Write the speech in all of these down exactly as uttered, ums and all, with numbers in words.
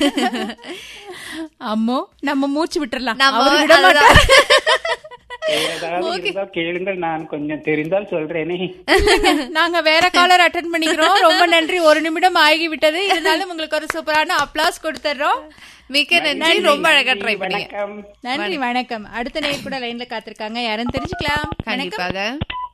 அம்மோ நம்ம மூச்சு விட்டுறலாம். கேளுங்கள், நான் கொஞ்சம் தெரிந்தால் சொல்றேனே. நாங்க வேற காலர் அட்டெண்ட் பண்ணிக்கிறோம். ரொம்ப நன்றி. ஒரு நிமிடம் ஆகிவிட்டது, இருந்தாலும் உங்களுக்கு ஒரு சூப்பரான அப்ளாஸ் கொடுத்துறோம். மிக்க நன்றி, ரொம்ப அழகா ட்ரை பண்ணீங்க. நன்றி, வணக்கம். அடுத்த நேயர் கூட லைன்ல காத்திருக்காங்க, யாருன்னு தெரிஞ்சுக்கலாம். கண்டிப்பாக.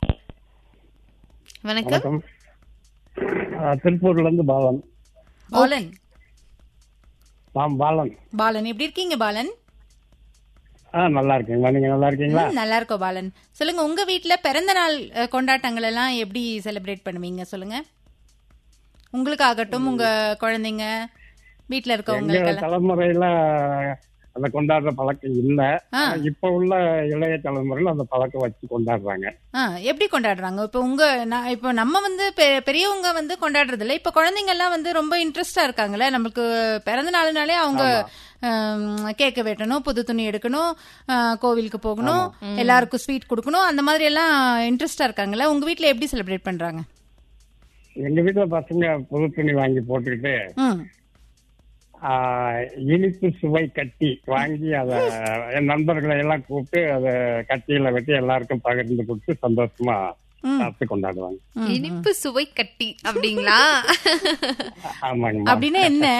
வணக்கம். திருப்பூர்ல இருந்து பாலன். பாலன் பாலன் பாலன் எப்படி இருக்கீங்க பாலன்? நல்லா இருக்கீங்களா? நீங்க நல்லா இருக்கீங்களா? நல்லா இருக்கோம் பாலன். சொல்லுங்க, உங்க வீட்டுல பிறந்த நாள் கொண்டாட்டங்கள் எல்லாம் எப்படி செலிப்ரேட் பண்ணுவீங்க சொல்லுங்க. உங்களுக்கு ஆகட்டும், உங்க குழந்தைங்க வீட்டுல இருக்கவங்க தலைமுறையில அந்த கொண்டாடுற பழக்கம் இல்ல. இப்ப உள்ள இளைய தலைமுறையில அந்த பழக்கம் வச்சு கொண்டாடுறாங்க. எப்படி கொண்டாடுறாங்க? இப்ப உங்க இப்ப நம்ம வந்து பெரியவங்க வந்து கொண்டாடுறது இல்ல, இப்ப குழந்தைங்க எல்லாம் வந்து ரொம்ப இன்ட்ரெஸ்டா இருக்காங்கல்ல. நம்மளுக்கு பிறந்த நாள்னாலே அவங்க கேக்க வெட்டணும், புது துணி எடுக்கணும், கோவிலுக்கு போகணும், எல்லாருக்கும் ஸ்வீட் கொடுக்கணும், அந்த மாதிரி எல்லாம் இன்ட்ரெஸ்டா இருக்காங்கல்ல. உங்க வீட்டுல எப்படி செலிப்ரேட் பண்றாங்க? எங்க வீட்டுல பசங்க புது துணி வாங்கி போட்டுக்கிட்டு இனிப்பு சுவை கட்டி வாங்கி அத என் நண்பர்களை எல்லாம் கூப்பிட்டு அத கட்டியில வெட்டி எல்லாருக்கும் பகிர்ந்து கொடுத்து சந்தோஷமா சாப்பிட்டு கொண்டாடுவாங்க. இனிப்பு சுவை கட்டி அப்படிங்களா? ஆமாங்க. அப்படின்னா என்ன?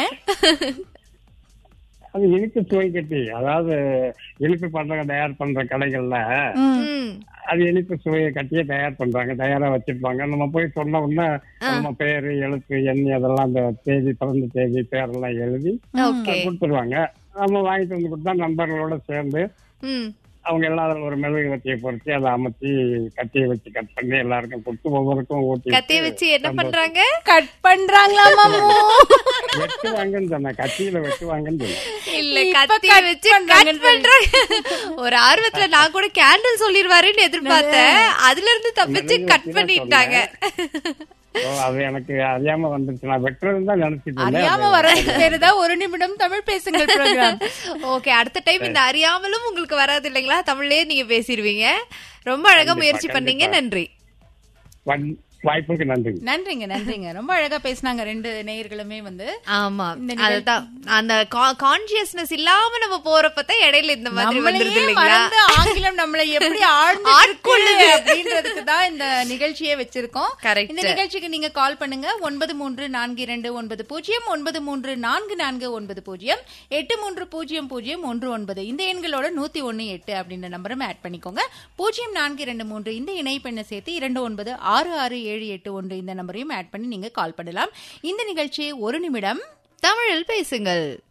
அது இனிப்பு சுவை கட்டி, அதாவது இனிப்பு பண்ற தயார் பண்ற கடைகள்ல அது இனிப்பு சுவையை கட்டியே தயார் பண்றாங்க, தயாரா வச்சிருப்பாங்க. நம்ம போய் சொன்ன உடனே நம்ம பேரு, எழுத்து, எண்ணி அதெல்லாம் அந்த தேதி, பிறந்த தேதி, பேரெல்லாம் எழுதி கொடுத்துருவாங்க. நம்ம வாங்கிட்டு வந்து கொடுத்தா நண்பர்களோட சேர்ந்து அவங்க எல்லாரும் ஒரு மெழுகு வச்சியை பொறுத்து அதை அமைச்சு கத்தியை வச்சு கட் பண்ணி எல்லாருக்கும் கொடுத்து ஒவ்வொருக்கும் ஊட்டி. கத்தியை வச்சு என்ன பண்றாங்க? கட் பண்றாங்களா? வெட்டுவாங்கன்னு சொன்ன, கத்தியில வெட்டுவாங்கன்னு சொன்ன. இல்ல, கத்தியை வச்சு கட் பண்றாங்க. ஒரு ஆர்வத்துல நான் கூட கேண்டில் சொல்லிடுவாருன்னு எதிர்பார்த்தேன், அதுல இருந்து தப்பிச்சு கட் பண்ணிட்டாங்க. அது எனக்கு அறியாம வந்துருச்சு, நான் வெட்டுறது தான் நினைச்சிட்டு அறியாம வரதுக்கு பேருதான் ஒரு நிமிடம் தமிழ் பேசுங்கள் ப்ரோகிராம். ஓகே, அடுத்த டைம் இந்த அறியாமலும் உங்களுக்கு வராது இல்லைங்களா, தமிழ்லயே நீங்க பேசிடுவீங்க. ரொம்ப அழகா முயற்சி பண்ணீங்க, நன்றி. வாய்ப்புக்கு நன்றி. நன்றிங்க, நன்றிங்க. ரொம்ப அழகா பேசினாங்க ரெண்டு நேயர்களுமே வந்து. ஆமா, அதுதான் அந்த கான்ஷியஸ்னஸ் இல்லாம நம்ம போறப்பதான் இடையில இந்த மாதிரி வந்துருது இல்லைங்களா. ஆங்கிலம் நம்மளை எப்படி ஆட்கொள்ளுது அப்படின்றதுக்கு தான் இந்த நிகழ்ச்சியை வச்சிருக்கோம். இந்த நிகழ்ச்சிக்கு நீங்க கால் பண்ணுங்க ஒன்பது மூன்று நான்கு இரண்டு ஒன்பது பூஜ்ஜியம் ஒன்பது மூன்று நான்கு நான்கு ஒன்பது பூஜ்ஜியம் எட்டு மூன்று பூஜ்ஜியம் பூஜ்ஜியம் ஒன்று ஒன்பது இந்த எண்களோட நூத்தி ஒன்னு எட்டு அப்படின்ற நம்பரும் ஆட் பண்ணிக்கோங்க. பூஜ்ஜியம் நான்கு இரண்டு மூன்று இந்த இணைப்பெண்ணை சேர்த்து இரண்டு ஒன்பது ஆறு ஆறு ஏழு எட்டு ஒன்று இந்த நம்பரையும் ஆட் பண்ணி நீங்க கால் பண்ணலாம். இந்த நிகழ்ச்சி ஒரு நிமிடம் தமிழில் பேசுங்கள்.